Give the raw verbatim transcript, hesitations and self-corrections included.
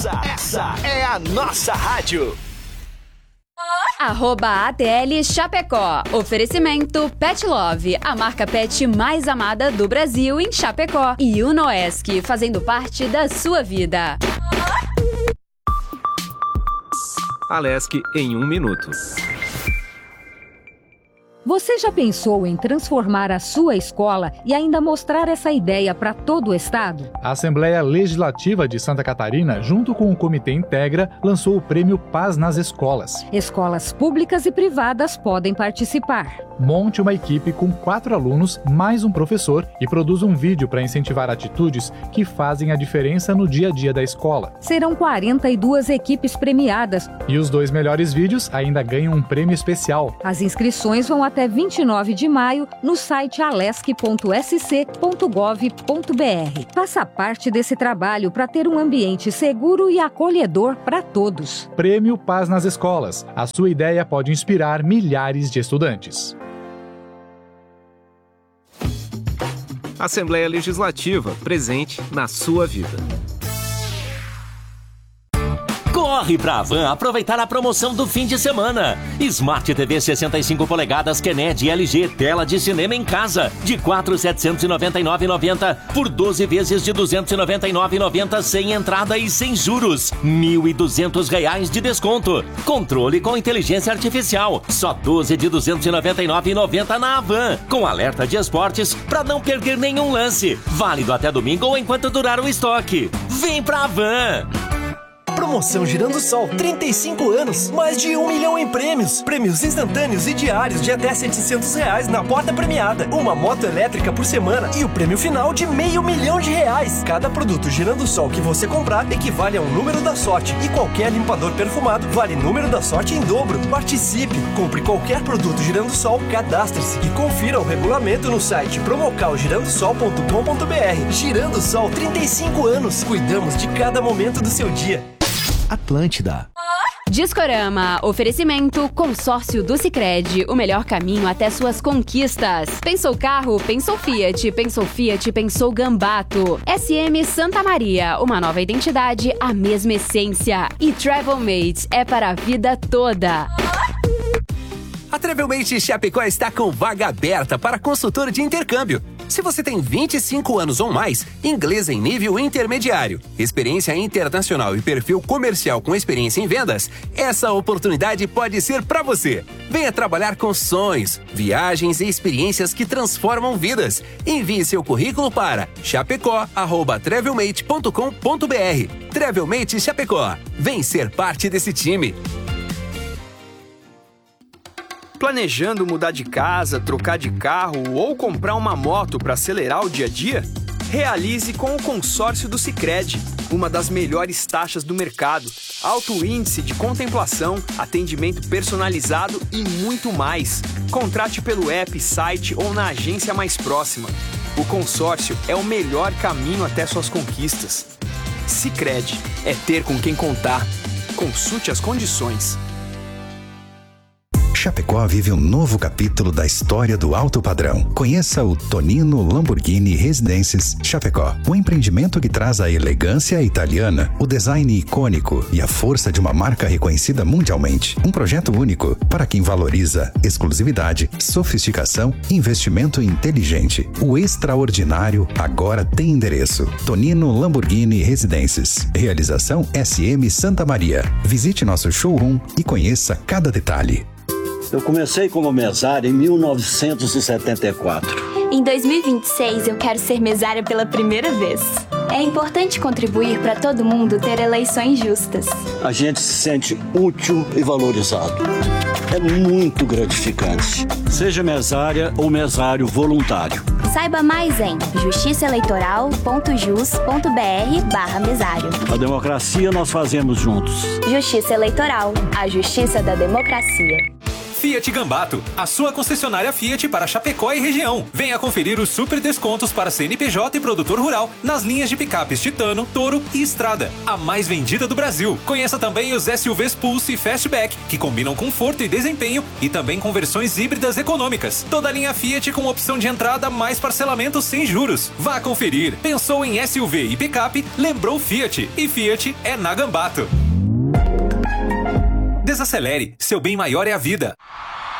Essa é a nossa rádio. Arroba A T L Chapecó. Oferecimento Pet Love, a marca pet mais amada do Brasil em Chapecó. E Unoesc, fazendo parte da sua vida. Alesc em um minuto. Você já pensou em transformar a sua escola e ainda mostrar essa ideia para todo o estado? A Assembleia Legislativa de Santa Catarina, junto com o Comitê Integra, lançou o Prêmio Paz nas Escolas. Escolas públicas e privadas podem participar. Monte uma equipe com quatro alunos, mais um professor, e produza um vídeo para incentivar atitudes que fazem a diferença no dia a dia da escola. Serão quarenta e duas equipes premiadas. E os dois melhores vídeos ainda ganham um prêmio especial. As inscrições vão até vinte e nove de maio no site alesc ponto s c ponto gov ponto b r. Faça parte desse trabalho para ter um ambiente seguro e acolhedor para todos. Prêmio Paz nas Escolas. A sua ideia pode inspirar milhares de estudantes. Assembleia Legislativa, presente na sua vida. Corre pra Havan aproveitar a promoção do fim de semana. Smart T V sessenta e cinco polegadas Kened L G, tela de cinema em casa, de quatro mil setecentos e noventa e nove reais e noventa centavos por doze vezes de duzentos e noventa e nove reais e noventa centavos sem entrada e sem juros. mil e duzentos reais de desconto. Controle com inteligência artificial, só doze de duzentos e noventa e nove reais e noventa centavos na Havan, com alerta de esportes pra não perder nenhum lance. Válido até domingo ou enquanto durar o estoque. Vem pra Havan! Promoção Girando Sol, trinta e cinco anos, mais de um milhão em prêmios. Prêmios instantâneos e diários de até setecentos reais na porta premiada. Uma moto elétrica por semana e o prêmio final de meio milhão de reais. Cada produto Girando Sol que você comprar equivale a um número da sorte. E qualquer limpador perfumado vale número da sorte em dobro. Participe! Compre qualquer produto Girando Sol, cadastre-se e confira o regulamento no site promocal girando sol ponto com ponto b r. Girando Sol, trinta e cinco anos. Cuidamos de cada momento do seu dia. Atlântida. Discorama, oferecimento Consórcio do Sicredi, o melhor caminho até suas conquistas. Pensou carro? Pensou Fiat. Pensou Fiat? Pensou Gambato. S M Santa Maria, uma nova identidade, a mesma essência. E Travelmate, é para a vida toda. A Travelmate Chapecó está com vaga aberta para consultor de intercâmbio. Se você tem vinte e cinco anos ou mais, inglês em nível intermediário, experiência internacional e perfil comercial com experiência em vendas, essa oportunidade pode ser para você. Venha trabalhar com sonhos, viagens e experiências que transformam vidas. Envie seu currículo para chapecó arroba travelmate ponto com ponto b r. Travelmate Chapecó. Vem ser parte desse time. Planejando mudar de casa, trocar de carro ou comprar uma moto para acelerar o dia a dia? Realize com o consórcio do Sicredi, uma das melhores taxas do mercado, alto índice de contemplação, atendimento personalizado e muito mais. Contrate pelo app, site ou na agência mais próxima. O consórcio é o melhor caminho até suas conquistas. Sicredi, é ter com quem contar. Consulte as condições. Chapecó vive um novo capítulo da história do alto padrão. Conheça o Tonino Lamborghini Residences Chapecó. Um empreendimento que traz a elegância italiana, o design icônico e a força de uma marca reconhecida mundialmente. Um projeto único para quem valoriza exclusividade, sofisticação e investimento inteligente. O extraordinário agora tem endereço. Tonino Lamborghini Residences. Realização S M Santa Maria. Visite nosso showroom e conheça cada detalhe. Eu comecei como mesário em mil novecentos e setenta e quatro. Em dois mil e vinte e seis, eu quero ser mesária pela primeira vez. É importante contribuir para todo mundo ter eleições justas. A gente se sente útil e valorizado. É muito gratificante. Seja mesária ou mesário voluntário. Saiba mais em justiçaeleitoral ponto jus ponto b r barra mesário. A democracia nós fazemos juntos. Justiça Eleitoral, a justiça da democracia. Fiat Gambato, a sua concessionária Fiat para Chapecó e região. Venha conferir os super descontos para C N P J e produtor rural nas linhas de picapes Titano, Toro e Estrada, a mais vendida do Brasil. Conheça também os S U Vs Pulse e Fastback, que combinam conforto e desempenho e também com versões híbridas econômicas. Toda a linha Fiat com opção de entrada mais parcelamento sem juros. Vá conferir. Pensou em S U V e picape? Lembrou Fiat. E Fiat é na Gambato. Desacelere, seu bem maior é a vida.